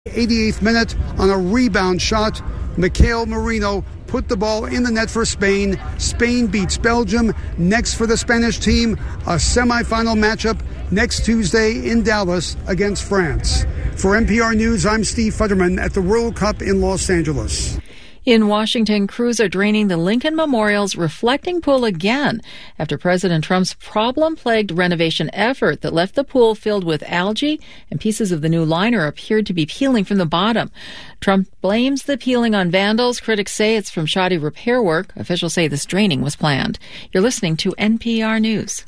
88th minute on a rebound shot. Mikhail Marino put the ball in the net for Spain. Spain beats Belgium. Next for the Spanish team, a semifinal matchup next Tuesday in Dallas against France. For NPR News, I'm Steve Futterman at the World Cup in Los Angeles. In Washington, crews are draining the Lincoln Memorial's reflecting pool again after President Trump's problem-plagued renovation effort that left the pool filled with algae and pieces of the new liner appeared to be peeling from the bottom. Trump blames the peeling on vandals. Critics say it's from shoddy repair work. Officials say this draining was planned. You're listening to NPR News.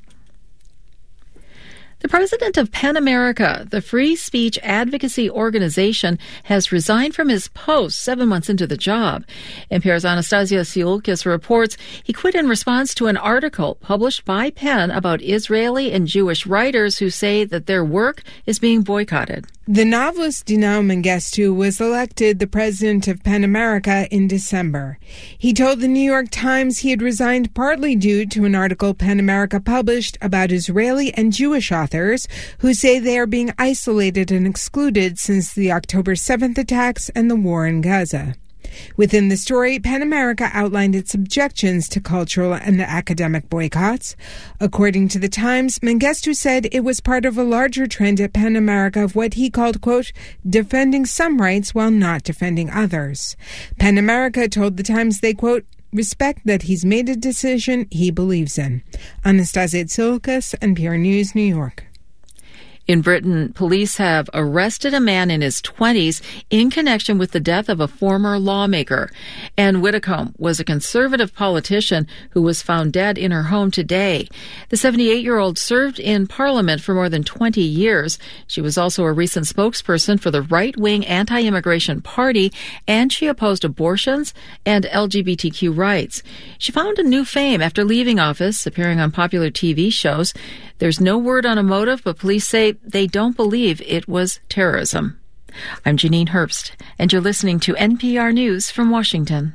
The president of PEN America, the free speech advocacy organization, has resigned from his post 7 months into the job. NPR's Anastasia Tsiolkas reports he quit in response to an article published by PEN about Israeli and Jewish writers who say that their work is being boycotted. The novelist Dinah Mengistu was elected the president of PEN America in December. He told the New York Times he had resigned partly due to an article PEN America published about Israeli and Jewish authors who say they are being isolated and excluded since the October 7th attacks and the war in Gaza. Within the story, PEN America outlined its objections to cultural and academic boycotts. According to the Times, Mengistu said it was part of a larger trend at PEN America of what he called, quote, defending some rights while not defending others. PEN America told the Times they, quote, respect that he's made a decision he believes in. Anastasia Tsiolkas, NPR News, New York. In Britain, police have arrested a man in his 20s in connection with the death of a former lawmaker. Anne Widdecombe was a conservative politician who was found dead in her home today. The 78-year-old served in Parliament for more than 20 years. She was also a recent spokesperson for the right-wing anti-immigration party, and she opposed abortions and LGBTQ rights. She found a new fame after leaving office, appearing on popular TV shows. There's no word on a motive, but police say they don't believe it was terrorism. I'm Janine Herbst, and you're listening to NPR News from Washington.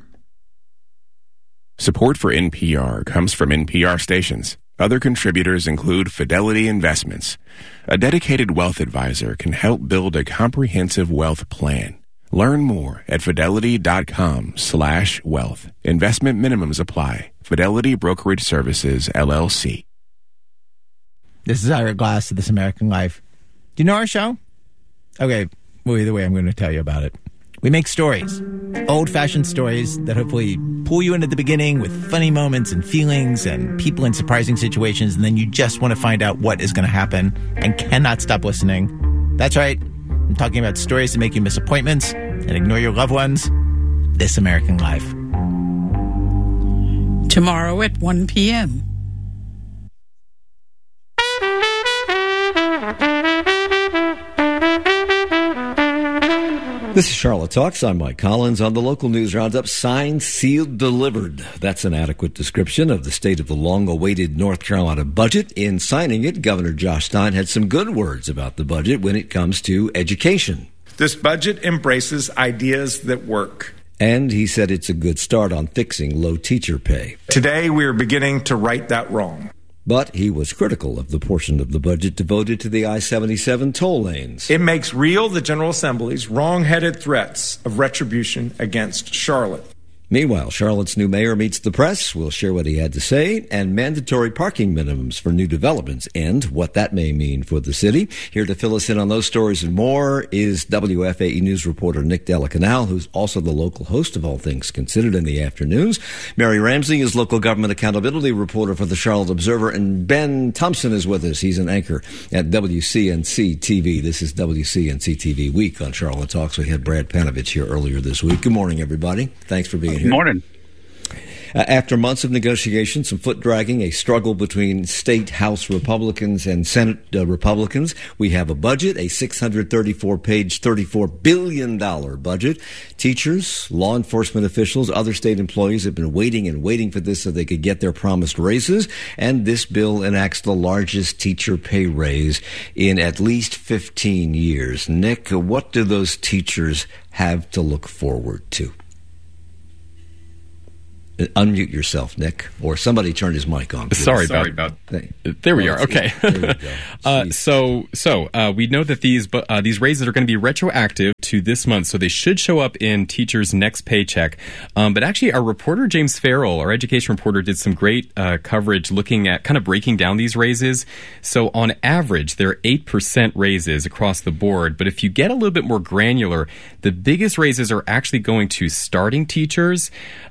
Support for NPR comes from NPR stations. Other contributors include Fidelity Investments. A dedicated wealth advisor can help build a comprehensive wealth plan. Learn more at fidelity.com/wealth. Investment minimums apply. Fidelity Brokerage Services, LLC. This is Ira Glass of This American Life. Do you know our show? Okay, well, either way, I'm going to tell you about it. We make stories, old-fashioned stories that hopefully pull you in at the beginning with funny moments and feelings and people in surprising situations, and then you just want to find out what is going to happen and cannot stop listening. That's right. I'm talking about stories that make you miss appointments and ignore your loved ones. This American Life. Tomorrow at 1 p.m. This is Charlotte Talks. I'm Mike Collins. On the local news roundup, signed, sealed, delivered. That's an adequate description of the state of the long-awaited North Carolina budget. In signing it, Governor Josh Stein had some good words about the budget when it comes to education. This budget embraces ideas that work. And he said it's a good start on fixing low teacher pay. Today, we are beginning to right that wrong. But he was critical of the portion of the budget devoted to the I-77 toll lanes. It makes real the General Assembly's wrong-headed threats of retribution against Charlotte. Meanwhile, Charlotte's new mayor meets the press. We'll share what he had to say, and mandatory parking minimums for new developments and what that may mean for the city. Here to fill us in on those stories and more is WFAE News reporter Nick Delacanal, who's also the local host of All Things Considered in the afternoons. Mary Ramsey is local government accountability reporter for the Charlotte Observer, and Ben Thompson is with us. He's an anchor at WCNC TV. This is WCNC TV Week on Charlotte Talks. We had Brad Panovich here earlier this week. Good morning, everybody. Thanks for being here. Good morning. After months of negotiation, some foot-dragging, a struggle between state House Republicans and Senate Republicans, we have a budget, a 634-page, $34 billion budget. Teachers, law enforcement officials, other state employees have been waiting and waiting for this so they could get their promised raises, and this bill enacts the largest teacher pay raise in at least 15 years. Nick, what do those teachers have to look forward to? Unmute yourself, Nick, or somebody turned his mic on. Please. Sorry about. There we are. Okay. There we go. So we know that these raises are going to be retroactive to this month, so they should show up in teachers' next paycheck. But actually, our reporter James Farrell, our education reporter, did some great coverage looking at kind of breaking down these raises. So on average, they're 8% raises across the board. But if you get a little bit more granular, the biggest raises are actually going to starting teachers.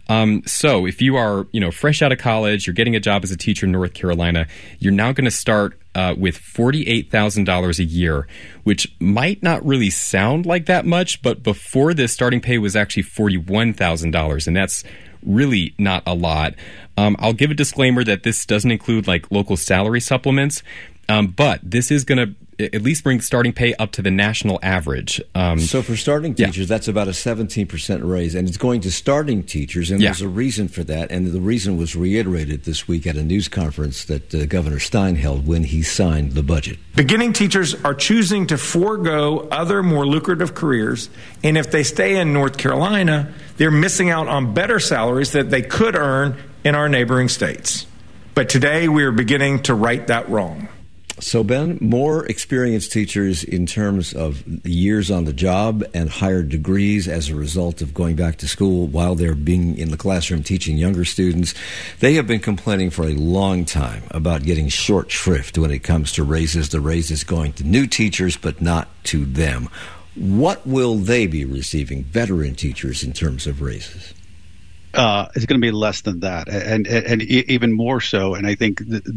So if you are, fresh out of college, you're getting a job as a teacher in North Carolina, you're now going to start with $48,000 a year, which might not really sound like that much, but before this, starting pay was actually $41,000, and that's really not a lot. I'll give a disclaimer that this doesn't include like local salary supplements, but this is going to at least bring starting pay up to the national average. So for starting teachers, that's about a 17% raise, and it's going to starting teachers, and there's a reason for that, and the reason was reiterated this week at a news conference that Governor Stein held when he signed the budget. Beginning teachers are choosing to forego other more lucrative careers, and if they stay in North Carolina, they're missing out on better salaries that they could earn in our neighboring states. But today we are beginning to right that wrong. So, Ben, more experienced teachers in terms of years on the job and higher degrees as a result of going back to school while they're being in the classroom teaching younger students, they have been complaining for a long time about getting short shrift when it comes to raises. The raises going to new teachers, but not to them. What will they be receiving, veteran teachers, in terms of raises? It's going to be less than that, and even more so. And I think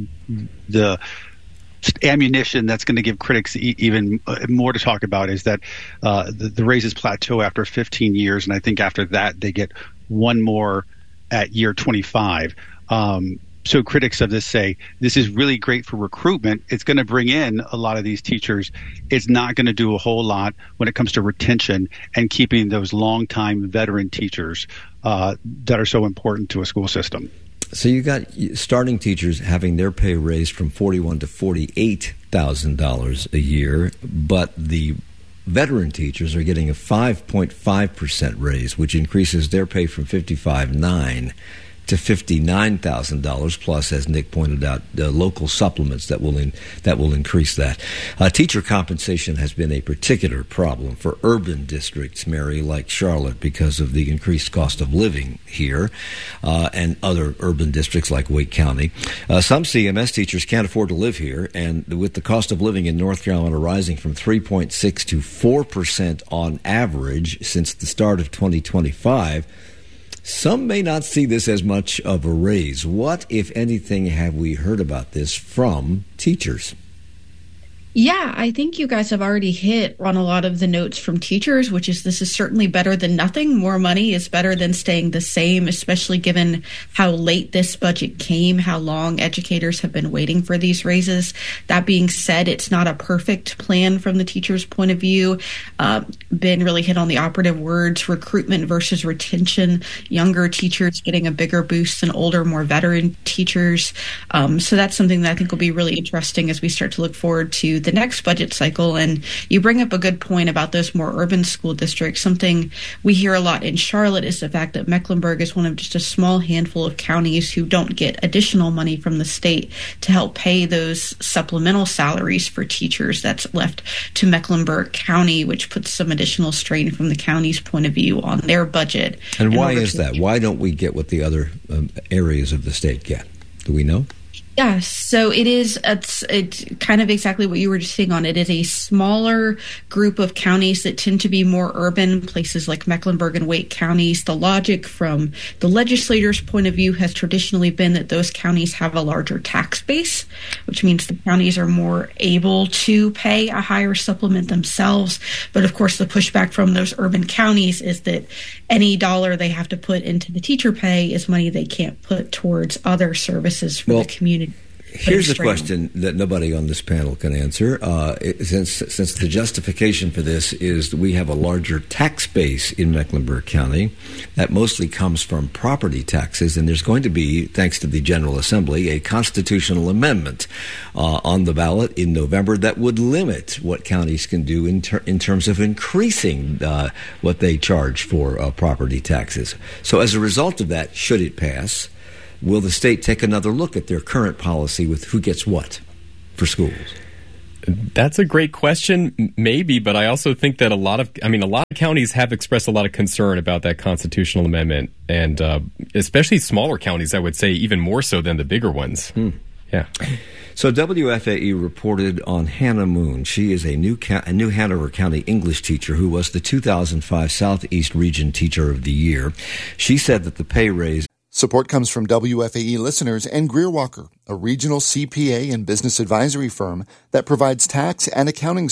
the ammunition that's going to give critics even more to talk about is that the raises plateau after 15 years, and I think after that they get one more at year 25. So critics of this say this is really great for recruitment. It's going to bring in a lot of these teachers. It's not going to do a whole lot when it comes to retention and keeping those longtime veteran teachers that are so important to a school system. So you got starting teachers having their pay raised from $41,000 to $48,000 a year, but the veteran teachers are getting a 5.5% raise, which increases their pay from $55,900 to $59,000 plus, as Nick pointed out, local supplements that will increase that. Teacher compensation has been a particular problem for urban districts, Mary, like Charlotte, because of the increased cost of living here, and other urban districts like Wake County. Some CMS teachers can't afford to live here, and with the cost of living in North Carolina rising from 3.6% to 4% on average since the start of 2025, some may not see this as much of a raise. What, if anything, have we heard about this from teachers? Yeah, I think you guys have already hit on a lot of the notes from teachers, which is this is certainly better than nothing. More money is better than staying the same, especially given how late this budget came, how long educators have been waiting for these raises. That being said, it's not a perfect plan from the teacher's point of view. Ben really hit on the operative words, recruitment versus retention, younger teachers getting a bigger boost than older, more veteran teachers. So that's something that I think will be really interesting as we start to look forward to the next budget cycle. And you bring up a good point about those more urban school districts. Something we hear a lot in Charlotte is the fact that Mecklenburg is one of just a small handful of counties who don't get additional money from the state to help pay those supplemental salaries for teachers. That's left to Mecklenburg County, which puts some additional strain from the county's point of view on their budget. And why is that? Why don't we get what the other areas of the state get? Do we know? Yeah, so it's kind of exactly what you were just saying on. It is a smaller group of counties that tend to be more urban, places like Mecklenburg and Wake counties. The logic from the legislator's point of view has traditionally been that those counties have a larger tax base, which means the counties are more able to pay a higher supplement themselves. But of course, the pushback from those urban counties is that any dollar they have to put into the teacher pay is money they can't put towards other services for the community. Here's a question that nobody on this panel can answer. Since the justification for this is that we have a larger tax base in Mecklenburg County that mostly comes from property taxes, and there's going to be, thanks to the General Assembly, a constitutional amendment on the ballot in November that would limit what counties can do in terms of increasing what they charge for property taxes. So as a result of that, should it pass, will the state take another look at their current policy with who gets what for schools? That's a great question, maybe, but I also think that a lot of counties have expressed a lot of concern about that constitutional amendment, and especially smaller counties, I would say, even more so than the bigger ones. Yeah. So WFAE reported on Hannah Moon. She is a new Hanover County English teacher who was the 2005 Southeast Region Teacher of the Year. She said that the pay raise. Support comes from WFAE listeners and Greer Walker, a regional CPA and business advisory firm that provides tax and accounting